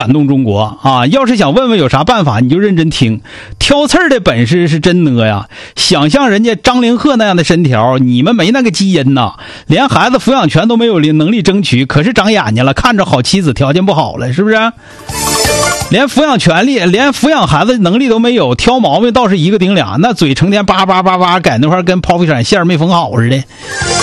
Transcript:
感动中国啊！要是想问问有啥办法，你就认真听。挑刺儿的本事是真呢呀！想象人家张凌赫那样的身条，你们没那个基因呐，连孩子抚养权都没有能力争取，可是长眼睛了，看着好妻子，条件不好了，是不是？连抚养权利，连抚养孩子能力都没有，挑毛病倒是一个顶俩，那嘴成天叭叭叭叭，在那块跟抛飞闪线没缝好似的。